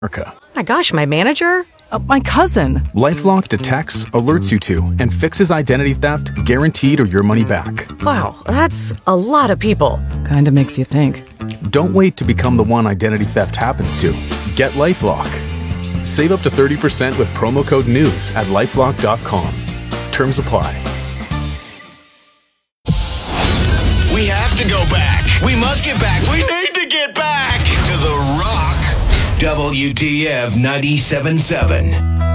America. My gosh, my manager? My cousin. LifeLock detects, alerts you to, and fixes identity theft guaranteed or your money back. Wow, that's a lot of people. Kinda makes you think. Don't wait to become the one identity theft happens to. Get LifeLock. Save up to 30% with promo code NEWS at LifeLock.com. Terms apply. We have to go back. We must get back. We need to get back to The Rock. WTF 97.7.